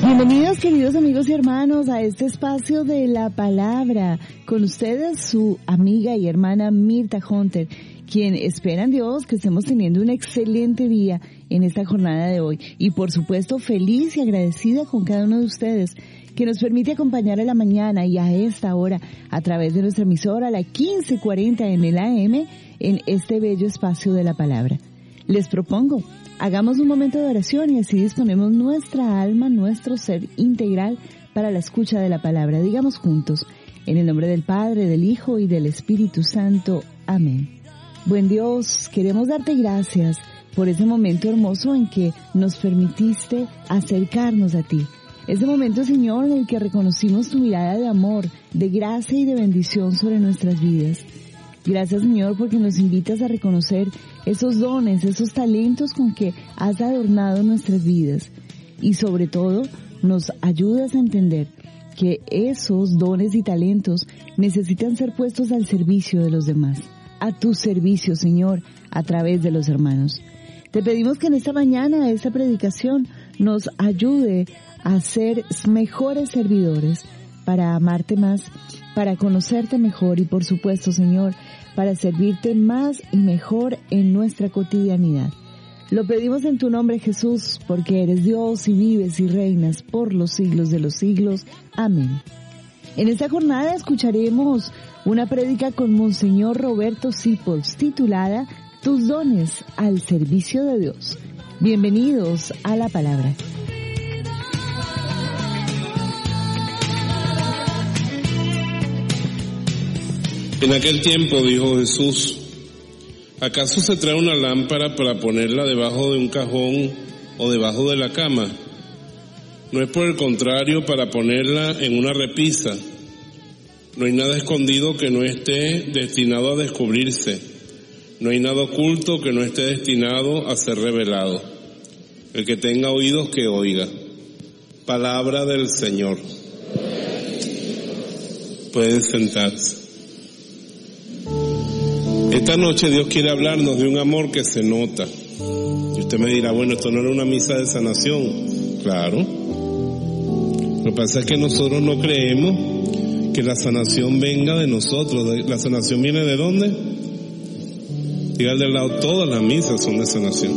Bienvenidos, queridos amigos y hermanos, a este espacio de la palabra. Con ustedes su amiga y hermana Mirta Hunter, quien espera en Dios que estemos teniendo un excelente día en esta jornada de hoy. Y por supuesto, feliz y agradecida con cada uno de ustedes que nos permite acompañar a la mañana y a esta hora a través de nuestra emisora, la 1540 en el AM, en este bello espacio de la palabra. Les propongo, hagamos un momento de oración y así disponemos nuestra alma, nuestro ser integral para la escucha de la palabra. Digamos juntos, en el nombre del Padre, del Hijo y del Espíritu Santo. Amén. Buen Dios, queremos darte gracias por ese momento hermoso en que nos permitiste acercarnos a ti. Ese momento, Señor, en el que reconocimos tu mirada de amor, de gracia y de bendición sobre nuestras vidas. Gracias, Señor, porque nos invitas a reconocer esos dones, esos talentos con que has adornado nuestras vidas. Y sobre todo, nos ayudas a entender que esos dones y talentos necesitan ser puestos al servicio de los demás. A tu servicio, Señor, a través de los hermanos. Te pedimos que en esta mañana, esta predicación, nos ayude a ser mejores servidores, para amarte más, para conocerte mejor y por supuesto, Señor, para servirte más y mejor en nuestra cotidianidad. Lo pedimos en tu nombre, Jesús, porque eres Dios y vives y reinas por los siglos de los siglos. Amén. En esta jornada escucharemos una prédica con Monseñor Roberto Sipols titulada Tus dones al servicio de Dios. Bienvenidos a la palabra. En aquel tiempo dijo Jesús: ¿acaso se trae una lámpara para ponerla debajo de un cajón o debajo de la cama? No es por el contrario para ponerla en una repisa. No hay nada escondido que no esté destinado a descubrirse. No hay nada oculto que no esté destinado a ser revelado. El que tenga oídos que oiga. Palabra del Señor. Pueden sentarse. Esta noche Dios quiere hablarnos de un amor que se nota. Y usted me dirá, bueno, esto no era una misa de sanación. Claro. Lo que pasa es que nosotros no creemos que la sanación venga de nosotros. ¿La sanación viene de dónde? Diga al del lado, todas las misas son de sanación.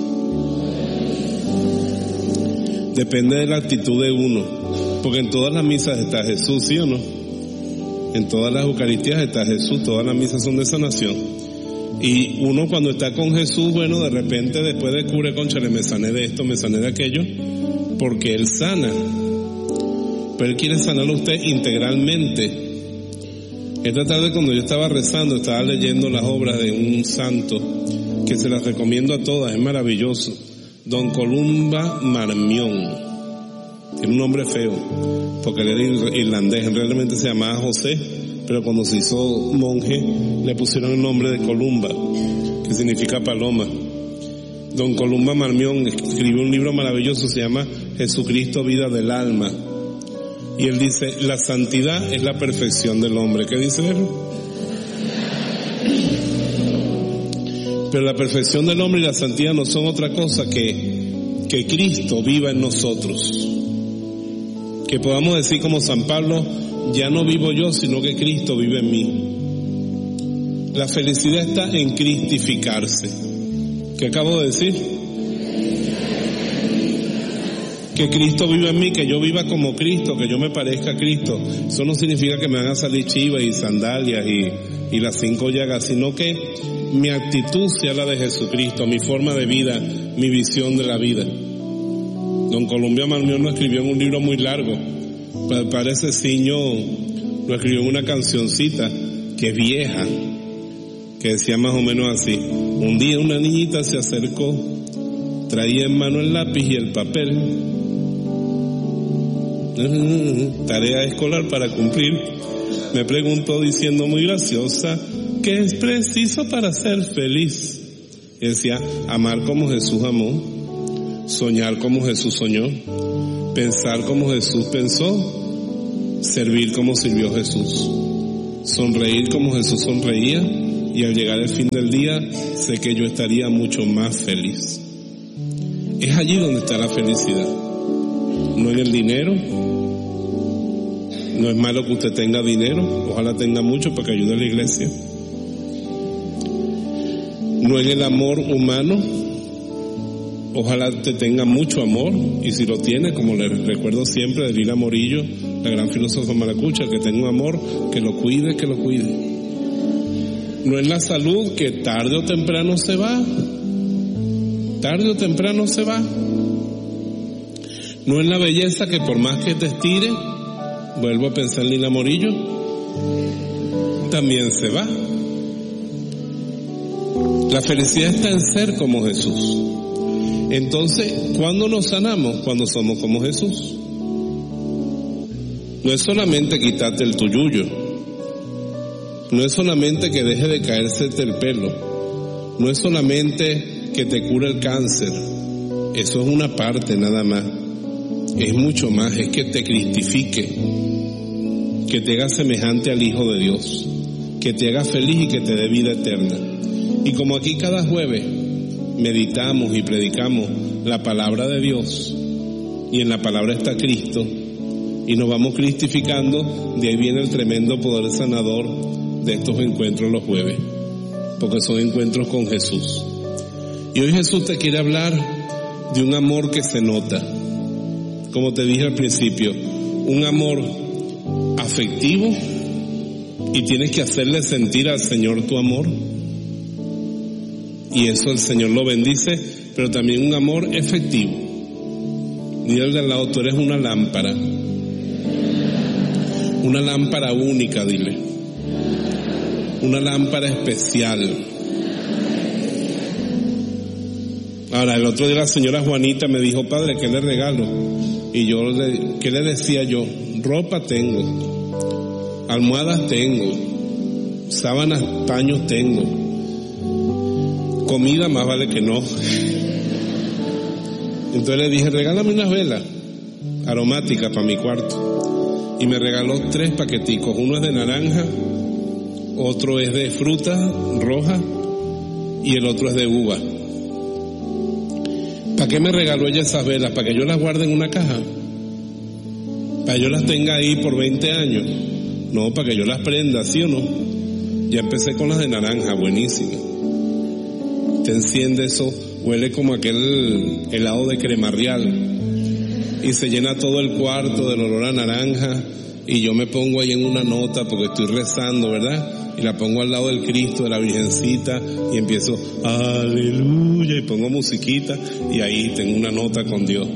Depende de la actitud de uno. Porque en todas las misas está Jesús, ¿sí o no? En todas las Eucaristías está Jesús, todas las misas son de sanación. Y uno cuando está con Jesús, bueno, de repente después descubre, cónchale, me sané de esto, me sané de aquello, porque Él sana. Pero Él quiere sanarlo a usted integralmente. Esta tarde cuando yo estaba rezando, estaba leyendo las obras de un santo, que se las recomiendo a todas, es maravilloso. Don Columba Marmión. Tiene un nombre feo, porque él era irlandés, realmente se llamaba José, pero cuando se hizo monje le pusieron el nombre de Columba, que significa paloma. Don Columba Marmión escribió un libro maravilloso, se llama Jesucristo, vida del alma. Y él dice, la santidad es la perfección del hombre. ¿Qué dice él? Pero la perfección del hombre y la santidad no son otra cosa que Cristo viva en nosotros. Que podamos decir como San Pablo, ya no vivo yo, sino que Cristo vive en mí. La felicidad está en cristificarse. ¿Qué acabo de decir? Que Cristo vive en mí, que yo viva como Cristo, que yo me parezca a Cristo. Eso no significa que me van a salir chivas y sandalias y las 5 llagas, sino que mi actitud sea la de Jesucristo, mi forma de vida, mi visión de la vida. Don Columba Marmión lo escribió en un libro muy largo. Parece Ciño lo escribió en una cancioncita que es vieja, que decía más o menos así: un día una niñita se acercó, traía en mano el lápiz y el papel, tarea escolar para cumplir. Me preguntó diciendo muy graciosa, ¿qué es preciso para ser feliz? Y decía, amar como Jesús amó, soñar como Jesús soñó, pensar como Jesús pensó, servir como sirvió Jesús, sonreír como Jesús sonreía, y al llegar el fin del día sé que yo estaría mucho más feliz. Es allí donde está la felicidad. no en el dinero. No es malo que usted tenga dinero, ojalá tenga mucho para que ayude a la iglesia. No en el amor humano, ojalá te tenga mucho amor, y si lo tiene, como le recuerdo siempre de Lila Morillo, la gran filósofa maracucha, que tenga un amor, que lo cuide, que lo cuide. No en la salud, que tarde o temprano se va, tarde o temprano se va. No en la belleza, que por más que te estire, vuelvo a pensar en Lila Morillo, también se va. La felicidad está en ser como Jesús. Entonces, ¿cuándo nos sanamos? Cuando somos como Jesús. No es solamente quitarte el tuyuyo, no es solamente que deje de caérsete el pelo, no es solamente que te cure el cáncer, eso es una parte nada más. Es mucho más, es que te cristifique, que te haga semejante al Hijo de Dios, que te haga feliz y que te dé vida eterna. Y como aquí cada jueves meditamos y predicamos la palabra de Dios, y en la palabra está Cristo, y nos vamos cristificando, de ahí viene el tremendo poder sanador de estos encuentros los jueves, porque son encuentros con Jesús. Y hoy Jesús te quiere hablar de un amor que se nota, como te dije al principio, un amor afectivo, y tienes que hacerle sentir al Señor tu amor, y eso el Señor lo bendice, pero también un amor efectivo. Dile al de al lado, tú eres una lámpara única, dile, una lámpara especial. Ahora, el otro día la señora Juanita me dijo, padre, ¿qué le regalo? Y yo, ¿qué le decía yo? Ropa tengo, almohadas tengo, sábanas, paños tengo, comida más vale que no. Entonces le dije, regálame unas velas aromáticas para mi cuarto. Y me regaló 3 paqueticos, uno es de naranja, otro es de fruta roja y el otro es de uva. ¿Para qué me regaló ella esas velas? ¿Para que yo las guarde en una caja? ¿Para que yo las tenga ahí por 20 años? No, para que yo las prenda, ¿sí o no? Ya empecé con las de naranja, buenísimas. Te enciende eso, huele como aquel helado de crema real, y se llena todo el cuarto del olor a naranja, y yo me pongo ahí en una nota porque estoy rezando, ¿verdad? Y la pongo al lado del Cristo, de la Virgencita, y empiezo, aleluya, y pongo musiquita, y ahí tengo una nota con Dios.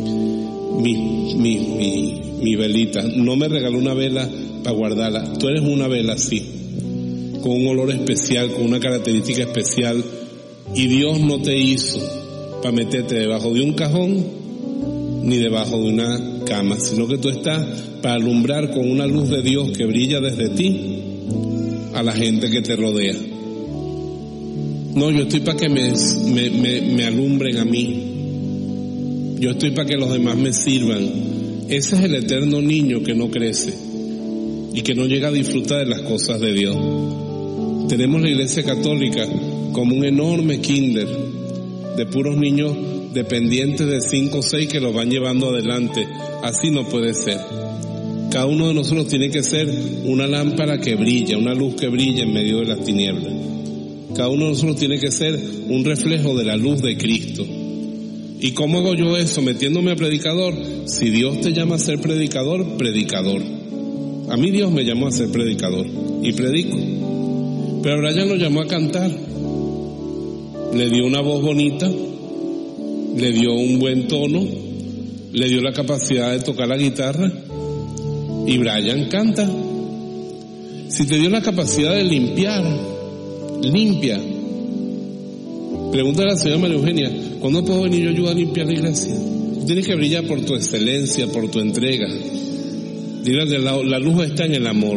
Mi velita. No me regaló una vela para guardarla. Tú eres una vela así, con un olor especial, con una característica especial, y Dios no te hizo para meterte debajo de un cajón ni debajo de una cama, sino que tú estás para alumbrar con una luz de Dios que brilla desde ti a la gente que te rodea. No, yo estoy para que me alumbren a mí. Yo estoy para que los demás me sirvan. Ese es el eterno niño que no crece y que no llega a disfrutar de las cosas de Dios. Tenemos la Iglesia Católica como un enorme kinder de puros niños dependientes de 5 o 6 que los van llevando adelante. Así no puede ser. Cada uno de nosotros tiene que ser una lámpara que brilla, una luz que brilla en medio de las tinieblas. Cada uno de nosotros tiene que ser un reflejo de la luz de Cristo. ¿Y cómo hago yo eso? Metiéndome a predicador. Si Dios te llama a ser predicador, predicador. A mí Dios me llamó a ser predicador y predico. Pero Brian lo llamó a cantar. Le dio una voz bonita, le dio un buen tono, le dio la capacidad de tocar la guitarra, y Brian canta. Si te dio la capacidad de limpiar, limpia. Pregúntale a la señora María Eugenia, ¿cuándo puedo venir yo a ayudar a limpiar la iglesia? Tú tienes que brillar por tu excelencia, por tu entrega. Dile de la luz está en el amor.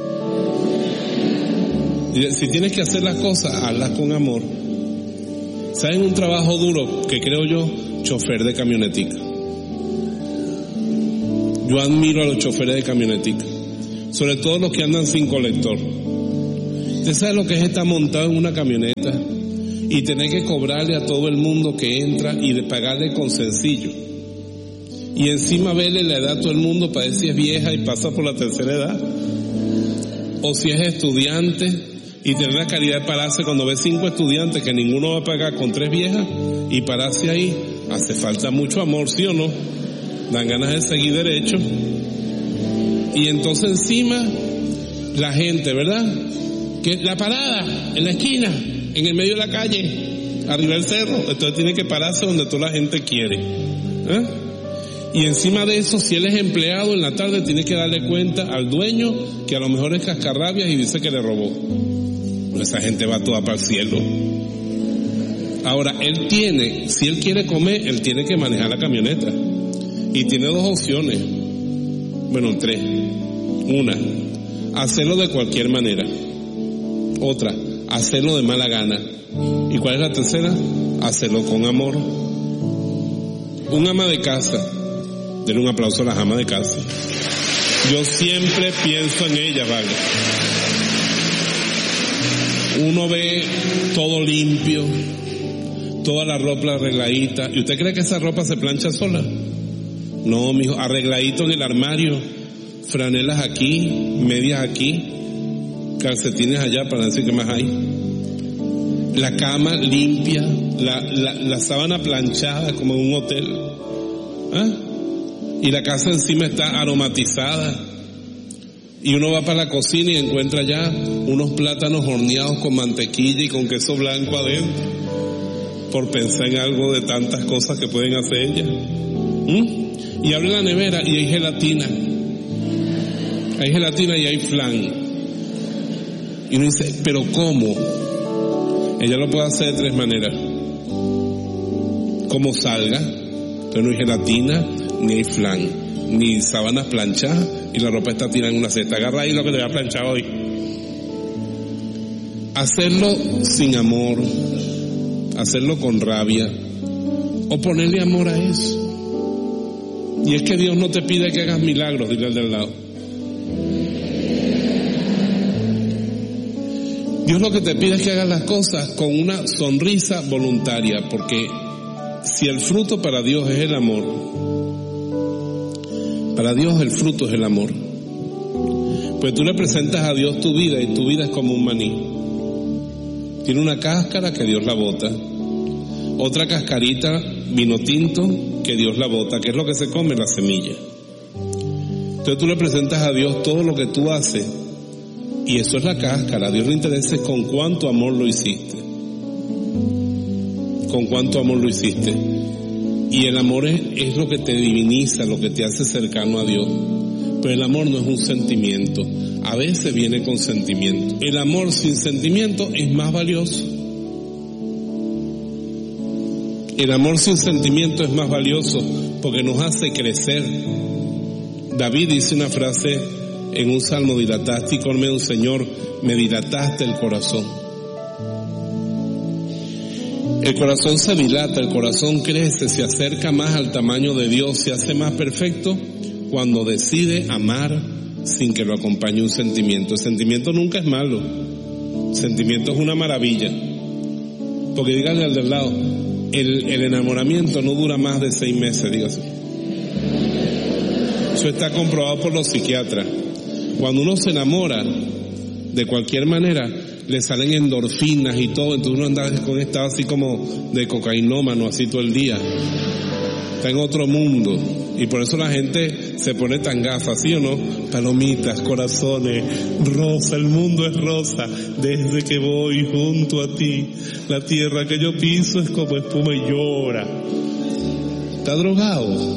Dile, si tienes que hacer las cosas, hazlas con amor. ¿Saben un trabajo duro que creo yo? Chofer de camionetica. Yo admiro a los choferes de camionetica, sobre todo los que andan sin colector. ¿Usted sabe lo que es estar montado en una camioneta y tener que cobrarle a todo el mundo que entra y de pagarle con sencillo? y encima verle la edad a todo el mundo para ver si es vieja y pasa por la tercera edad, o si es estudiante, y tener la caridad de pararse cuando ve 5 estudiantes que ninguno va a pagar con 3 viejas, y pararse ahí. Hace falta mucho amor, ¿sí o no? Dan ganas de seguir derecho. Y entonces encima la gente, ¿verdad? Que la parada en la esquina, en el medio de la calle, arriba del cerro, entonces tiene que pararse donde toda la gente quiere. Y encima de eso, si él es empleado, en la tarde tiene que darle cuenta al dueño, que a lo mejor es cascarrabias y dice que le robó. Esa gente va toda para el cielo. Ahora, si él quiere comer, él tiene que manejar la camioneta. Y tiene 2 opciones. Bueno, 3. Una, hacerlo de cualquier manera. Otra, hacerlo de mala gana. ¿Y cuál es la tercera? Hacerlo con amor. Un ama de casa. Denle un aplauso a las amas de casa. Yo siempre pienso en ellas, ¿vale? Uno ve todo limpio, toda la ropa arregladita. ¿Y usted cree que esa ropa se plancha sola? No, mijo, arregladito en el armario, franelas aquí, medias aquí, calcetines allá, para decir que más hay. La cama limpia, la sábana planchada como en un hotel. Y la casa encima está aromatizada. Y uno va para la cocina y encuentra ya unos plátanos horneados con mantequilla y con queso blanco adentro, por pensar en algo de tantas cosas que pueden hacer ellas. Y abre la nevera y hay gelatina. Hay gelatina y hay flan. Y uno dice, ¿pero cómo? Ella lo puede hacer de 3 maneras. Como salga, pero no hay gelatina, ni hay flan, ni sábanas planchadas, y la ropa está tirada en una cesta. Agarra ahí lo que te voy a planchar hoy. Hacerlo sin amor, hacerlo con rabia, o ponerle amor a eso. Y es que Dios no te pide que hagas milagros, dile al del lado. Dios lo que te pide es que hagas las cosas con una sonrisa voluntaria, porque si el fruto para Dios es el amor, para Dios el fruto es el amor. Pues tú le presentas a Dios tu vida, y tu vida es como un maní. Tiene una cáscara que Dios la bota, otra cascarita, vino tinto, que Dios la bota, que es lo que se come, la semilla. Entonces tú le presentas a Dios todo lo que tú haces, y eso es la cáscara. A Dios le interesa con cuánto amor lo hiciste. Con cuánto amor lo hiciste. Y el amor es lo que te diviniza, lo que te hace cercano a Dios. Pero el amor no es un sentimiento. A veces viene con sentimiento. El amor sin sentimiento es más valioso. El amor sin sentimiento es más valioso porque nos hace crecer. David dice una frase en un salmo: dilataste y conmigo, Señor, me dilataste el corazón. El corazón se dilata, el corazón crece, se acerca más al tamaño de Dios, se hace más perfecto cuando decide amar sin que lo acompañe un sentimiento. El sentimiento nunca es malo, el sentimiento es una maravilla. Porque dígale al del lado, el enamoramiento no dura más de 6 meses, dígase. Eso está comprobado por los psiquiatras. Cuando uno se enamora, de cualquier manera, le salen endorfinas y todo, entonces uno anda con estado así como de cocainómano, así todo el día. Está en otro mundo. Y por eso la gente se pone tan gafa, ¿sí o no? Palomitas, corazones, rosa, el mundo es rosa. Desde que voy junto a ti, la tierra que yo piso es como espuma y llora. Está drogado.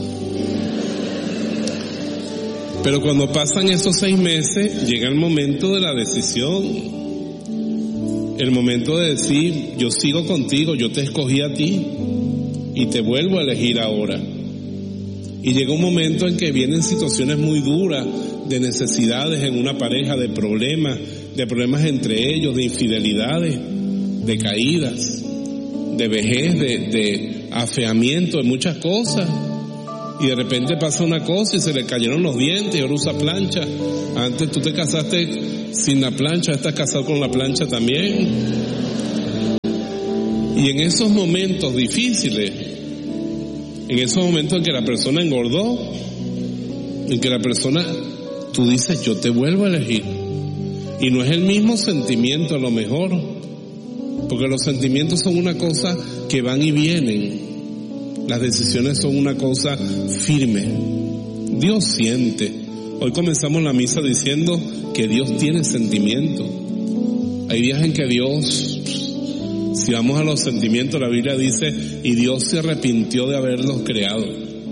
Pero cuando pasan esos 6 meses, llega el momento de la decisión. El momento de decir, yo sigo contigo, yo te escogí a ti y te vuelvo a elegir ahora. Y llega un momento en que vienen situaciones muy duras de necesidades en una pareja, de problemas entre ellos, de infidelidades, de caídas, de vejez, de afeamiento, de muchas cosas. Y de repente pasa una cosa y se le cayeron los dientes y ahora usa plancha. Antes tú te casaste sin la plancha, estás casado con la plancha también. Y en esos momentos difíciles En esos momentos en que la persona engordó, en que la persona, tú dices, yo te vuelvo a elegir. Y no es el mismo sentimiento a lo mejor, porque los sentimientos son una cosa que van y vienen. Las decisiones son una cosa firme. Dios siente. Hoy comenzamos la misa diciendo que Dios tiene sentimiento. Hay días en que Dios, si vamos a los sentimientos, la Biblia dice, y Dios se arrepintió de haberlos creado.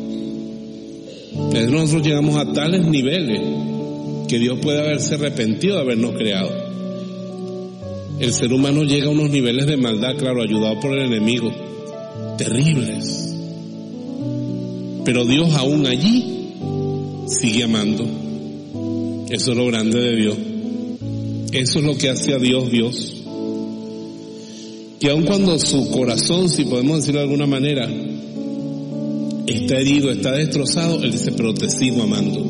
Nosotros llegamos a tales niveles que Dios puede haberse arrepentido de habernos creado. El ser humano llega a unos niveles de maldad, claro, ayudado por el enemigo, terribles. Pero Dios aún allí sigue amando. Eso es lo grande de Dios. Eso es lo que hace a Dios, Dios. Y aun cuando su corazón, si podemos decirlo de alguna manera, está herido, está destrozado, Él dice, pero te sigo amando.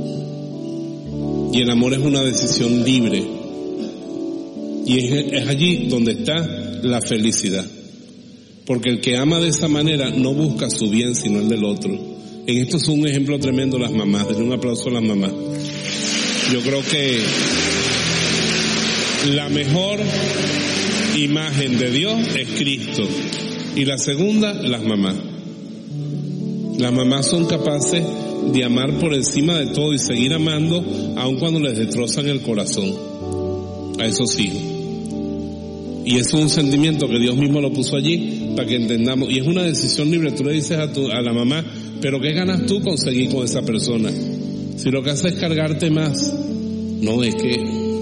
Y el amor es una decisión libre. Y es allí donde está la felicidad. Porque el que ama de esa manera no busca su bien, sino el del otro. En esto es un ejemplo tremendo las mamás. Denle un aplauso a las mamás. Yo creo que la mejor imagen de Dios es Cristo. Y la segunda, las mamás. Las mamás son capaces de amar por encima de todo y seguir amando aun cuando les destrozan el corazón a esos hijos. Y eso es un sentimiento que Dios mismo lo puso allí para que entendamos. Y es una decisión libre. Tú le dices a la mamá, pero ¿qué ganas tú con seguir con esa persona? Si lo que hace es cargarte más. No, es que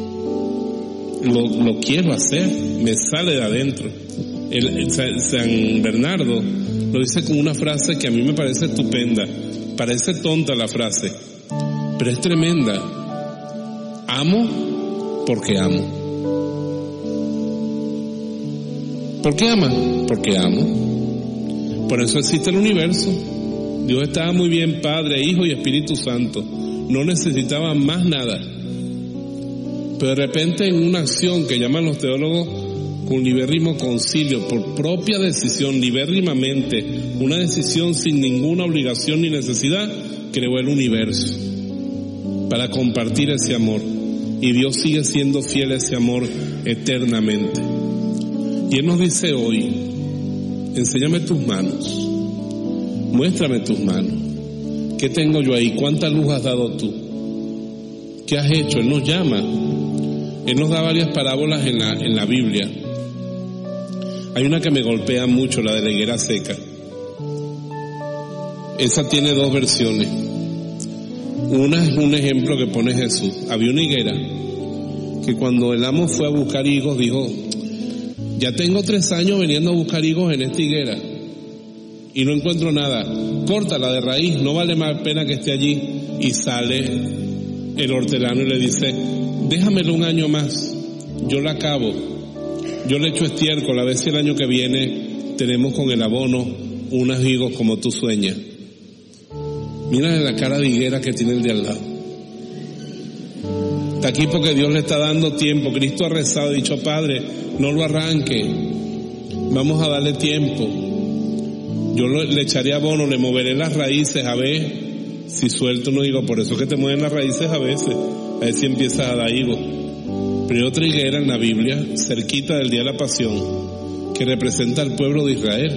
lo quiero hacer, me sale de adentro. San Bernardo lo dice con una frase que a mí me parece estupenda. Parece tonta la frase, pero es tremenda. Amo porque amo. ¿Por qué ama? Porque amo. Por eso existe el universo. Dios estaba muy bien, Padre, Hijo y Espíritu Santo. No necesitaba más nada. Pero de repente en una acción que llaman los teólogos con libérrimo concilio, por propia decisión, libérrimamente, una decisión sin ninguna obligación ni necesidad, creó el universo para compartir ese amor. Y Dios sigue siendo fiel a ese amor eternamente. Y Él nos dice hoy, enséñame tus manos, muéstrame tus manos. ¿Qué tengo yo ahí? ¿Cuánta luz has dado tú? ¿Qué has hecho? Él nos llama. Él nos da varias parábolas en la Biblia. Hay una que me golpea mucho, la de la higuera seca. Esa tiene dos versiones. Una es un ejemplo que pone Jesús. Había una higuera que cuando el amo fue a buscar higos dijo, ya tengo 3 años viniendo a buscar higos en esta higuera y no encuentro nada. Córtala de raíz, no vale más pena que esté allí. Y sale el hortelano y le dice, déjamelo 1 año más, yo la acabo, yo le echo estiércol, a ver si el año que viene tenemos con el abono unos higos como tú sueñas. Mírale la cara de higuera que tiene el de al lado. Está aquí porque Dios le está dando tiempo. Cristo ha rezado y dicho, Padre, no lo arranque, vamos a darle tiempo. Yo le echaré abono, le moveré las raíces a ver si suelto unos higos. Por eso que te mueven las raíces a ver si empiezas a dar higos. Pero hay otra higuera en la Biblia, cerquita del día de la Pasión, que representa al pueblo de Israel.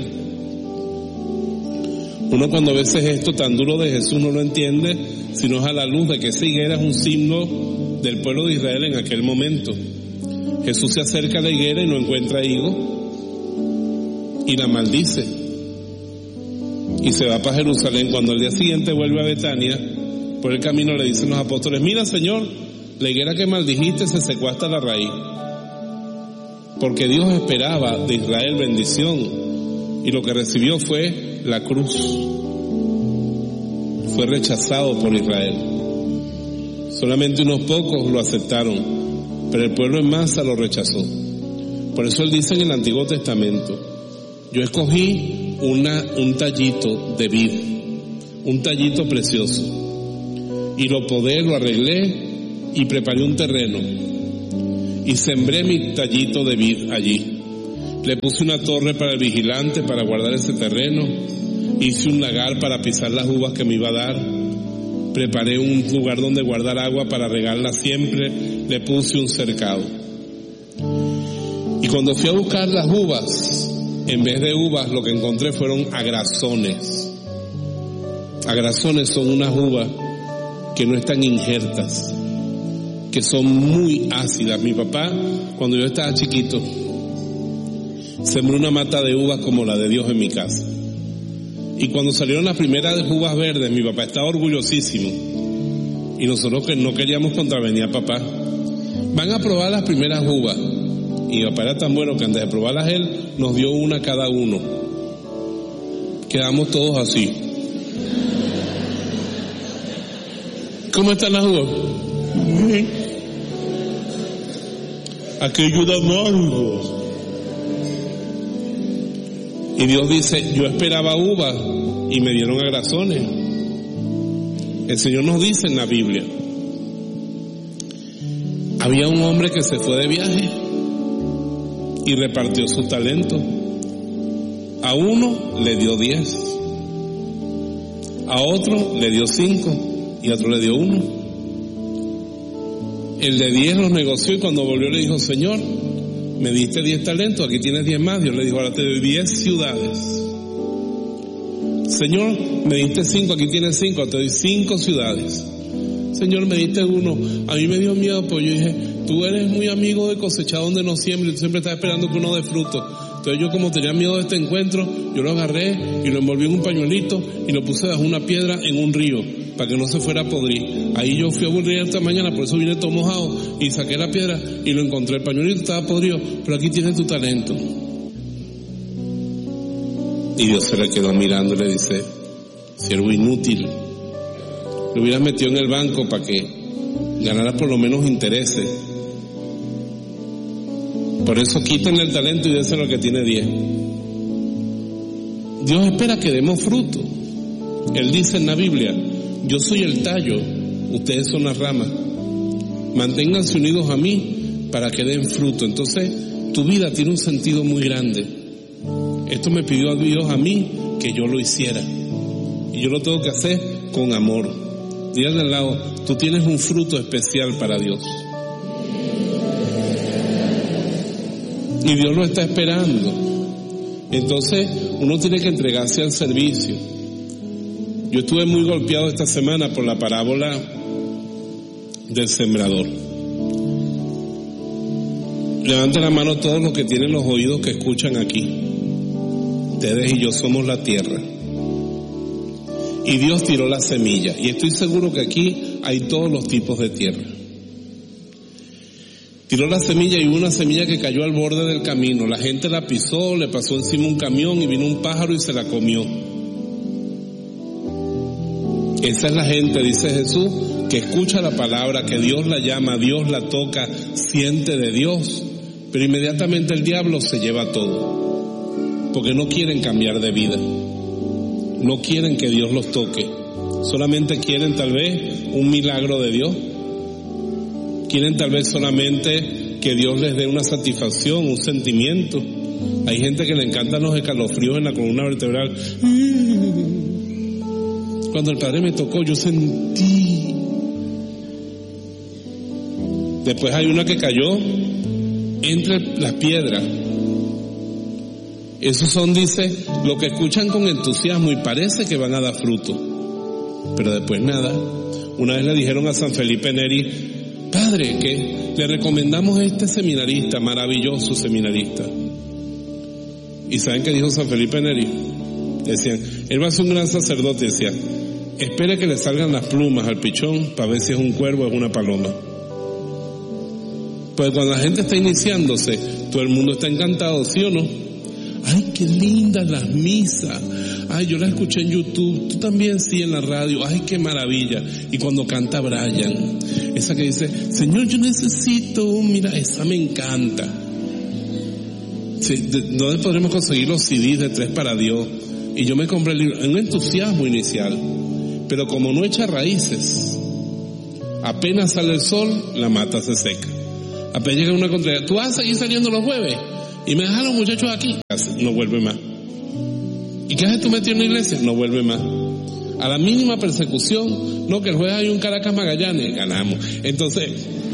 Uno cuando a veces esto tan duro de Jesús no lo entiende, sino es a la luz de que esa higuera es un signo del pueblo de Israel en aquel momento. Jesús se acerca a la higuera y no encuentra higo y la maldice y se va para Jerusalén. Cuando al día siguiente vuelve a Betania, por el camino le dicen los apóstoles, mira Señor, la higuera que maldijiste se secó hasta la raíz, porque Dios esperaba de Israel bendición y lo que recibió fue la cruz. Fue rechazado por Israel. Solamente unos pocos lo aceptaron, pero el pueblo en masa lo rechazó. Por eso Él dice en el Antiguo Testamento, yo escogí un tallito de vid, un tallito precioso, y lo podé, lo arreglé y preparé un terreno y sembré mi tallito de vid allí. Le puse una torre para el vigilante para guardar ese terreno, hice un lagar para pisar las uvas que me iba a dar, preparé un lugar donde guardar agua para regarla siempre, le puse un cercado. Y cuando fui a buscar las uvas, en vez de uvas lo que encontré fueron agrazones. Agrazones son unas uvas que no están injertas, que son muy ácidas. Mi papá, cuando yo estaba chiquito, sembró una mata de uvas como la de Dios en mi casa. Y cuando salieron las primeras uvas verdes, mi papá estaba orgullosísimo. Y nosotros que no queríamos contravenir a papá. Van a probar las primeras uvas. Y mi papá era tan bueno que antes de probarlas él, nos dio una cada uno. Quedamos todos así. ¿Cómo están las uvas? Aquello da amargo. Y Dios dice, yo esperaba uvas y me dieron agrazones. El Señor nos dice en la Biblia, había un hombre que se fue de viaje y repartió sus talentos. A uno le dio 10, a otro le dio 5 y a otro le dio 1. El de 10 los negoció y cuando volvió le dijo, Señor, me diste 10 talentos, aquí tienes 10 más. Dios le dijo, ahora te doy 10 ciudades. Señor, me diste 5, aquí tienes 5, te doy 5 ciudades. Señor, me diste 1. A mí me dio miedo, pues yo dije, tú eres muy amigo de cosechar donde no siembra y tú siempre estás esperando que uno dé fruto. Entonces yo, como tenía miedo de este encuentro, yo lo agarré y lo envolví en un pañuelito y lo puse bajo una piedra en un río para que no se fuera a podrir. Ahí yo fui a aburrir esta mañana, por eso vine todo mojado y saqué la piedra y lo encontré. El pañuelito estaba podrido, pero aquí tienes tu talento. Y Dios se le quedó mirando y le dice, siervo inútil, lo hubieras metido en el banco para que ganara por lo menos intereses. Por eso quítenle el talento y déselo al que tiene 10. Dios espera que demos fruto. Él dice en la Biblia, yo soy el tallo, ustedes son las ramas. Manténganse unidos a mí para que den fruto. Entonces, tu vida tiene un sentido muy grande. Esto me pidió Dios a mí que yo lo hiciera. Y yo lo tengo que hacer con amor. Dígale al lado, tú tienes un fruto especial para Dios. Y Dios lo está esperando. Entonces, uno tiene que entregarse al servicio. Yo estuve muy golpeado esta semana por la parábola del sembrador. Levanten la mano todos los que tienen los oídos que escuchan aquí. Ustedes y yo somos la tierra. Y Dios tiró la semilla. Y estoy seguro que aquí hay todos los tipos de tierra. Tiró la semilla y hubo una semilla que cayó al borde del camino. La gente la pisó, le pasó encima un camión y vino un pájaro y se la comió. Esa es la gente, dice Jesús, que escucha la palabra, que Dios la llama, Dios la toca, siente de Dios, pero inmediatamente el diablo se lleva todo, porque no quieren cambiar de vida, no quieren que Dios los toque, solamente quieren tal vez un milagro de Dios, quieren tal vez solamente que Dios les dé una satisfacción, un sentimiento. Hay gente que le encantan los escalofríos en la columna vertebral. Cuando el Padre me tocó, yo sentí. Después hay una que cayó entre las piedras. Esos son, dice, lo que escuchan con entusiasmo y parece que van a dar fruto. Pero después nada. Una vez le dijeron a San Felipe Neri, Padre, que le recomendamos a este seminarista, maravilloso seminarista. ¿Y saben qué dijo San Felipe Neri? Decían, él va a ser un gran sacerdote. Decía, espere que le salgan las plumas al pichón para ver si es un cuervo o es una paloma. Pues cuando la gente está iniciándose, todo el mundo está encantado, ¿sí o no? Ay, qué lindas las misas. Ay, yo las escuché en YouTube. Tú también, sí, en la radio. Ay, qué maravilla. Y cuando canta Brian, esa que dice, Señor, yo necesito, mira, esa me encanta. Sí, ¿dónde podremos conseguir los CDs de 3 para Dios? Y yo me compré el libro, un entusiasmo inicial, pero como no echa raíces, apenas sale el sol, la mata se seca. Apenas llega una contraria, tú vas a seguir saliendo los jueves y me dejas a los muchachos aquí, no vuelve más. ¿Y qué haces tú metido en la iglesia? No vuelve más. A la mínima persecución, no, que el jueves hay un Caracas Magallanes, ganamos. Entonces,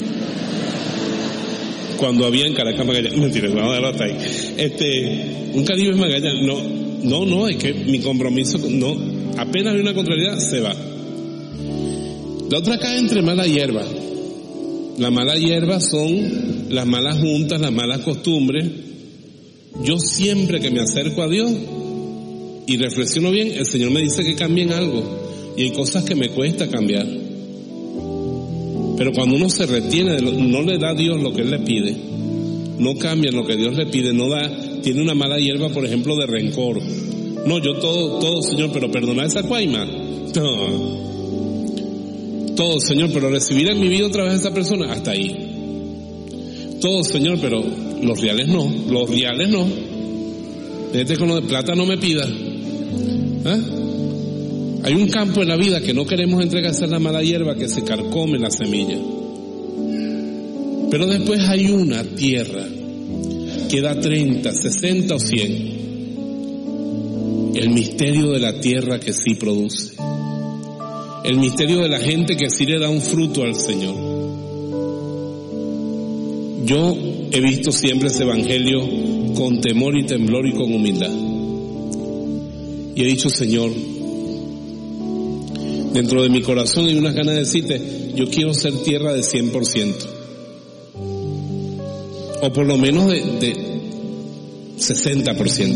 cuando había en Caracas Magallanes, mentira, vamos a dejarlo hasta ahí. Un Caribe Magallanes, no, es que mi compromiso, no, apenas hay una contrariedad, se va. La otra cae entre mala hierba. La mala hierba son las malas juntas, las malas costumbres. Yo siempre que me acerco a Dios y reflexiono bien, el Señor me dice que cambien algo, y hay cosas que me cuesta cambiar. Pero cuando uno se retiene, no le da a Dios lo que Él le pide, no cambia lo que Dios le pide, no da, tiene una mala hierba, por ejemplo, de rencor. No, yo todo, Señor, pero perdonar esa cuaima. No. Todo, Señor, pero recibir en mi vida otra vez a esa persona, hasta ahí. Todo, Señor, pero los reales no. Desde con lo de plata no me pida. Hay un campo en la vida que no queremos entregarse a la mala hierba, que se carcome la semilla. Pero después hay una tierra que da 30, 60 o 100. El misterio de la tierra que sí produce. El misterio de la gente que sí le da un fruto al Señor. Yo he visto siempre ese evangelio con temor y temblor y con humildad. Y he dicho, Señor, dentro de mi corazón hay unas ganas de decirte, yo quiero ser tierra de 100%. O por lo menos de 60%.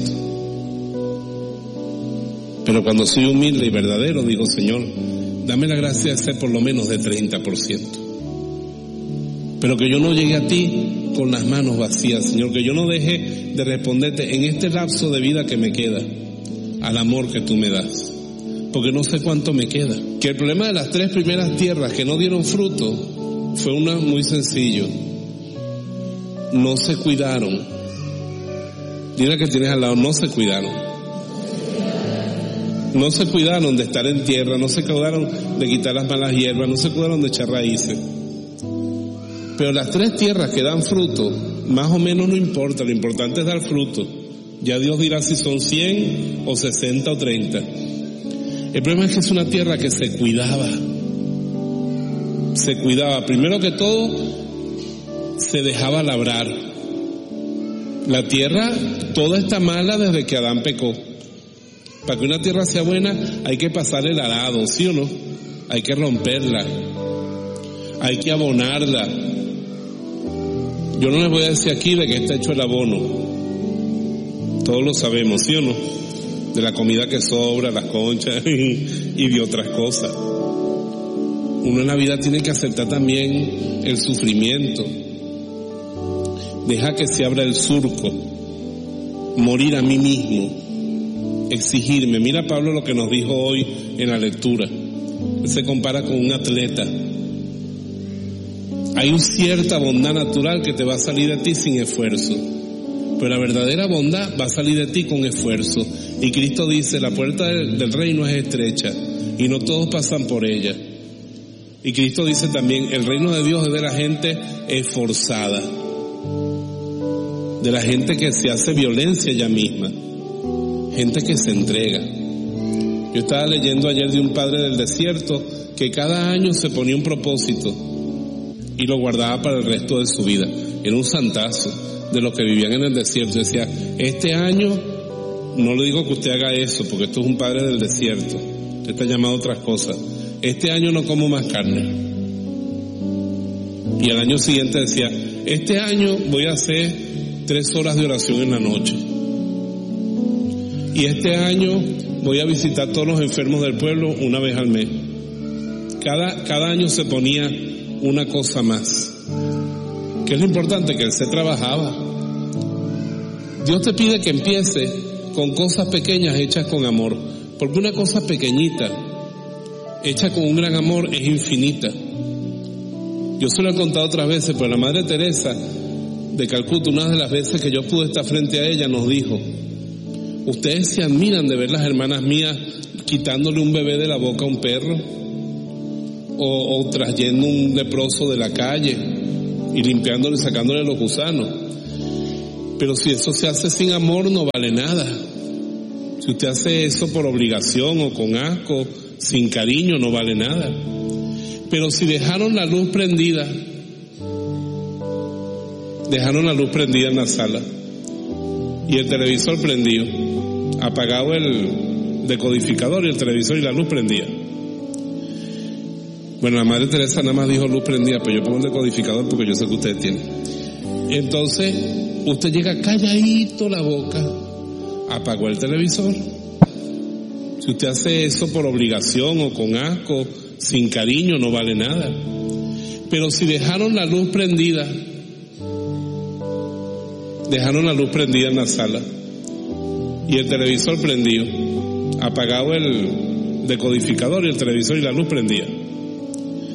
Pero cuando soy humilde y verdadero, digo, Señor, dame la gracia de ser por lo menos de 30%. Pero que yo no llegue a ti con las manos vacías, Señor, que yo no deje de responderte en este lapso de vida que me queda al amor que tú me das, porque no sé cuánto me queda. Que el problema de las 3 primeras tierras que no dieron fruto fue una muy sencillo: no se cuidaron. Dile que tienes al lado, no se cuidaron. No se cuidaron de estar en tierra, no se cuidaron de quitar las malas hierbas, no se cuidaron de echar raíces. Pero las 3 tierras que dan fruto, más o menos no importa, lo importante es dar fruto. Ya Dios dirá si son 100 o 60 o 30. El problema es que es una tierra que se cuidaba. Se cuidaba. Primero que todo, se dejaba labrar. La tierra toda está mala desde que Adán pecó. Para que una tierra sea buena hay que pasar el arado, ¿sí o no? Hay que romperla, hay que abonarla. Yo no les voy a decir aquí de qué está hecho el abono. Todos lo sabemos, ¿sí o no? De la comida que sobra, las conchas y de otras cosas. Uno en la vida tiene que aceptar también el sufrimiento. Deja que se abra el surco. Morir a mí mismo. Exigirme. Mira Pablo lo que nos dijo hoy en la lectura. Él se compara con un atleta. Hay una cierta bondad natural que te va a salir de ti sin esfuerzo, pero la verdadera bondad va a salir de ti con esfuerzo. Y Cristo dice, la puerta del reino es estrecha y no todos pasan por ella. Y Cristo dice también, el reino de Dios es de la gente esforzada, de la gente que se hace violencia ella misma, gente que se entrega. Yo estaba leyendo ayer de un padre del desierto que cada año se ponía un propósito y lo guardaba para el resto de su vida. Era un santazo de los que vivían en el desierto. Decía, este año, no le digo que usted haga eso, porque esto es un padre del desierto, usted está llamado a otras cosas. Este año no como más carne. Y al año siguiente decía, este año voy a hacer 3 horas de oración en la noche. Y este año voy a visitar a todos los enfermos del pueblo una vez al mes. Cada año se ponía una cosa más. ¿Qué es lo importante? Que él se trabajaba. Dios te pide que empieces con cosas pequeñas hechas con amor, porque una cosa pequeñita hecha con un gran amor es infinita. Yo se lo he contado otras veces, pero la Madre Teresa de Calcuta, una de las veces que yo pude estar frente a ella, nos dijo, ustedes se admiran de ver las hermanas mías quitándole un bebé de la boca a un perro, o trayendo un leproso de la calle y limpiándolo y sacándole los gusanos. Pero si eso se hace sin amor, no vale nada. Si usted hace eso por obligación o con asco, sin cariño, no vale nada. Pero si dejaron la luz prendida en la sala y el televisor prendido, apagado el decodificador y el televisor y la luz prendida. Bueno, la Madre Teresa nada más dijo luz prendida, pero yo pongo el decodificador porque yo sé que ustedes tienen. Entonces, usted llega calladito la boca, apagó el televisor. Si usted hace eso por obligación o con asco, sin cariño, no vale nada. Pero si dejaron la luz prendida en la sala y el televisor prendido, apagado el decodificador y el televisor y la luz prendida.